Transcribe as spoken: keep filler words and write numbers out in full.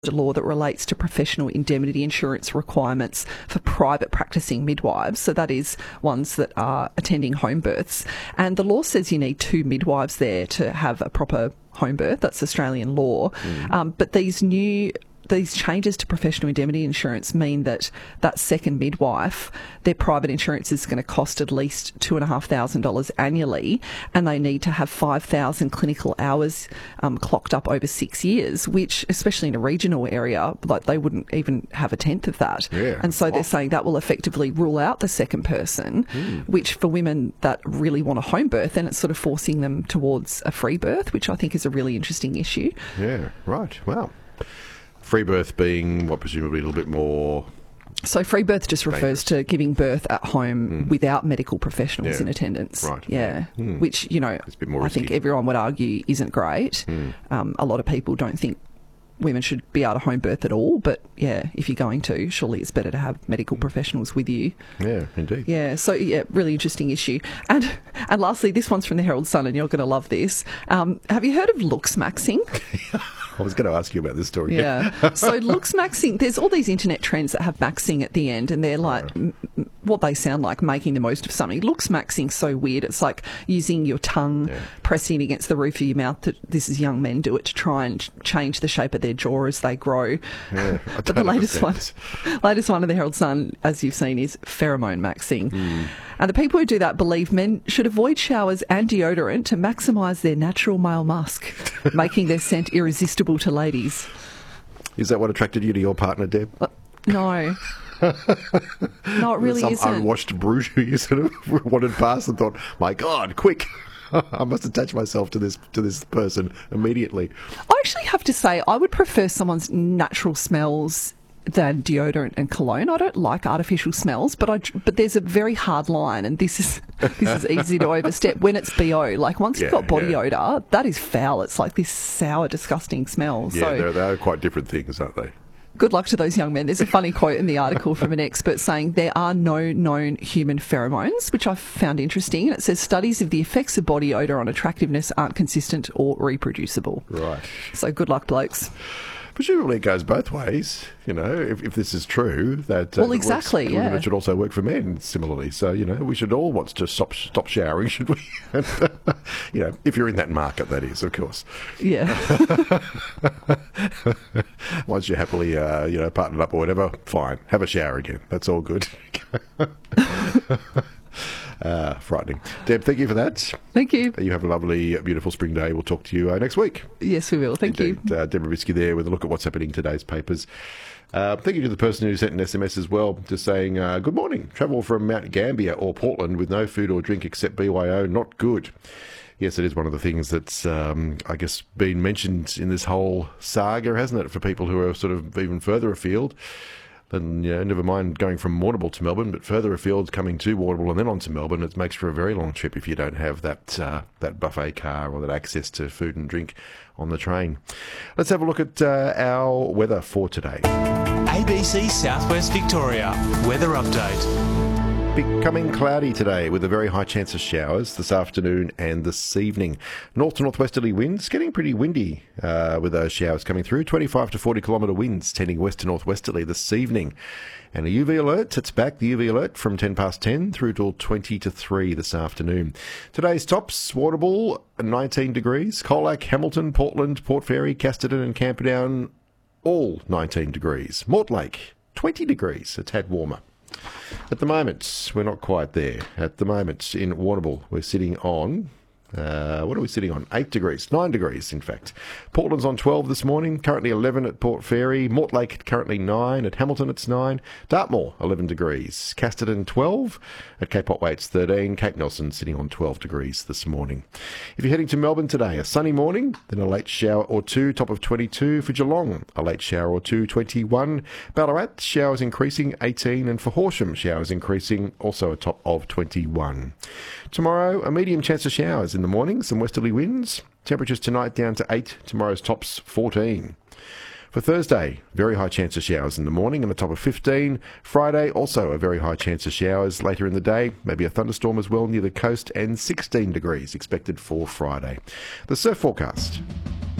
law that relates to professional indemnity insurance requirements for private practicing midwives. So that is ones that are attending home births. And the law says you need two midwives there to have a proper home birth. That's Australian law. Mm. Um, but these new These changes to professional indemnity insurance mean that that second midwife, their private insurance is going to cost at least two thousand five hundred dollars annually, and they need to have five thousand clinical hours um, clocked up over six years, which, especially in a regional area, like they wouldn't even have a tenth of that. Yeah. And so they're saying that will effectively rule out the second person, mm. which for women that really want a home birth, then it's sort of forcing them towards a free birth, which I think is a really interesting issue. Yeah, right. Wow. Free birth being, what, presumably a little bit more... So free birth just refers to giving birth at home mm. without medical professionals yeah. in attendance. Right. Yeah. Mm. Which, you know, it's a bit more I risky. think everyone would argue isn't great. Mm. Um, a lot of people don't think women should be able to home birth at all. But, yeah, if you're going to, surely it's better to have medical professionals with you. Yeah, indeed. Yeah. So, yeah, really interesting issue. And and lastly, this one's from the Herald Sun, and you're going to love this. Um, have you heard of looks maxing? I was going to ask you about this story. Yeah. So looks maxing, there's all these internet trends that have maxing at the end, and they're like m- m- what they sound like, making the most of something. Looks maxing so weird. It's like using your tongue, yeah. pressing against the roof of your mouth. To, this is young men do it to try and ch- change the shape of their jaw as they grow. Yeah, but the latest one, latest one of the Herald Sun, as you've seen, is pheromone maxing. Mm. And the people who do that believe men should avoid showers and deodorant to maximise their natural male musk, making their scent irresistible to ladies. Is that what attracted you to your partner, Deb? Uh, no. No, it really Some isn't. unwashed bruise who you sort of wandered past and thought, my God, quick. I must attach myself to this to this person immediately. I actually have to say, I would prefer someone's natural smells than deodorant and cologne. I don't like artificial smells, but I but there's a very hard line, and this is this is easy to overstep when it's B O. Like once you've Yeah, got body yeah. odour, that is foul. It's like this sour, disgusting smell. Yeah, so they're, they're quite different things, aren't they? good luck to those young men. There's a funny quote in the article from an expert saying there are no known human pheromones, which I found interesting. And it says studies of the effects of body odour on attractiveness aren't consistent or reproducible. Right. So good luck, blokes. Presumably it goes both ways, you know, if, if this is true. That uh, Well, exactly, works for women, yeah. it should also work for men similarly. So, you know, we should all want to stop stop showering, should we? And, uh, you know, if you're in that market, that is, of course. Yeah. Once you're happily, uh, you know, partnered up or whatever, fine. Have a shower again. That's all good. Uh, frightening. Deb, thank you for that. Thank you. You have a lovely, beautiful spring day. We'll talk to you uh, next week. Yes, we will. Thank Indeed. you. Uh, Deborah Bisky there with a look at what's happening in today's papers. Uh, thank you to the person who sent an S M S as well, just saying, uh, good morning. Travel from Mount Gambier or Portland with no food or drink except B Y O, not good. Yes, it is one of the things that's, um, I guess, been mentioned in this whole saga, hasn't it, for people who are sort of even further afield. Then, you know, never mind going from Warrnambool to Melbourne, but further afield, coming to Warrnambool and then on to Melbourne, it makes for a very long trip if you don't have that uh, that buffet car or that access to food and drink on the train. Let's have a look at uh, our weather for today. A B C Southwest Victoria weather update. Becoming cloudy today with a very high chance of showers this afternoon and this evening. North to northwesterly winds, getting pretty windy uh, with those showers coming through. twenty-five to forty kilometre winds tending west to northwesterly this evening. And a U V alert, it's back, the U V alert from ten past ten through till twenty to three this afternoon. Today's tops, Warrnambool, nineteen degrees. Colac, Hamilton, Portland, Port Fairy, Casterton and Camperdown, all nineteen degrees. Mortlake, twenty degrees, a tad warmer. At the moment, we're not quite there. At the moment, in Warrnambool, we're sitting on, uh, what are we sitting on? Eight degrees, nine degrees, in fact. Portland's on twelve this morning, currently eleven at Port Fairy. Mortlake, currently nine. At Hamilton, it's nine. Dartmoor, eleven degrees. Casterton, twelve. At Cape Otway, it's thirteen. Cape Nelson, sitting on twelve degrees this morning. If you're heading to Melbourne today, a sunny morning, then a late shower or two, top of twenty-two. For Geelong, a late shower or two, twenty-one. Ballarat, showers increasing, eighteen. And for Horsham, showers increasing, also a top of twenty-one. Tomorrow, a medium chance of showers in the morning, some westerly winds. Temperatures tonight down to eight, tomorrow's tops fourteen. For Thursday, very high chance of showers in the morning and a top of fifteen. Friday, also a very high chance of showers later in the day, maybe a thunderstorm as well near the coast, and sixteen degrees expected for Friday. The surf forecast.